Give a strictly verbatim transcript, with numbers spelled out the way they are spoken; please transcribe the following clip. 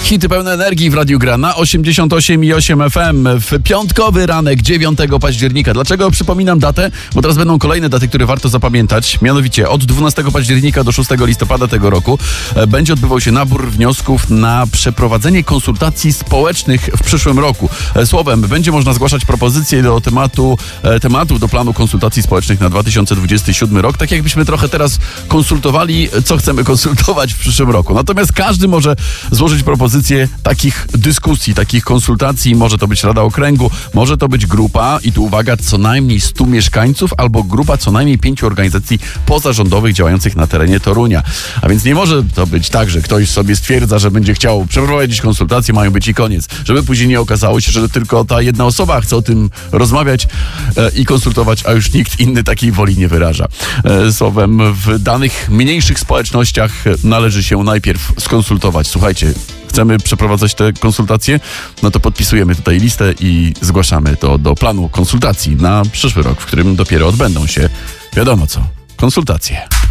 Hity pełne energii w Radiu Gra na osiemdziesiąt osiem i osiem F M w piątkowy ranek dziewiątego października. Dlaczego przypominam datę? Bo teraz będą kolejne daty, które warto zapamiętać. Mianowicie od dwunastego października do szóstego listopada tego roku będzie odbywał się nabór wniosków na przeprowadzenie konsultacji społecznych w przyszłym roku. Słowem, będzie można zgłaszać propozycje do tematu, tematów do planu konsultacji społecznych na dwa tysiące dwudziesty siódmy rok. Tak jakbyśmy trochę teraz konsultowali, co chcemy konsultować w przyszłym roku. Natomiast każdy może złożyć propozycję takich dyskusji, takich konsultacji. Może to być Rada Okręgu, może to być grupa i tu uwaga, co najmniej stu mieszkańców albo grupa co najmniej pięciu organizacji pozarządowych działających na terenie Torunia. A więc nie może to być tak, że ktoś sobie stwierdza, że będzie chciał przeprowadzić konsultacje, mają być i koniec. Żeby później nie okazało się, że tylko ta jedna osoba chce o tym rozmawiać e, i konsultować, a już nikt inny takiej woli nie wyraża. E, słowem, w danych mniejszych społecznościach należy się najpierw skonsultować. Słuchajcie, chcemy przeprowadzać te konsultacje, no to podpisujemy tutaj listę i zgłaszamy to do planu konsultacji na przyszły rok, w którym dopiero odbędą się, wiadomo co, konsultacje.